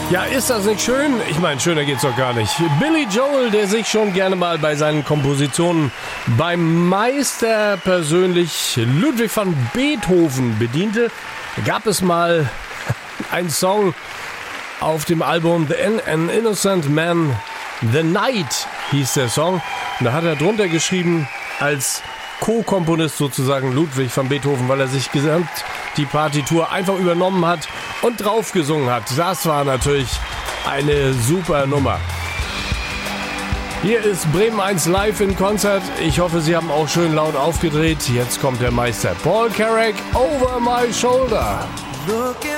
Ja, ist das nicht schön? Ich meine, schöner geht's doch gar nicht. Billy Joel, der sich schon gerne mal bei seinen Kompositionen beim Meister persönlich Ludwig van Beethoven bediente, gab es mal einen Song auf dem Album An Innocent Man, The Night hieß der Song. Und da hat er drunter geschrieben, als Co-Komponist sozusagen Ludwig van Beethoven, weil er sich gesamt die Partitur einfach übernommen hat und drauf gesungen hat. Das war natürlich eine super Nummer. Hier ist Bremen 1 live in Konzert. Ich hoffe, Sie haben auch schön laut aufgedreht. Jetzt kommt der Meister Paul Carrack, Over My Shoulder. Looking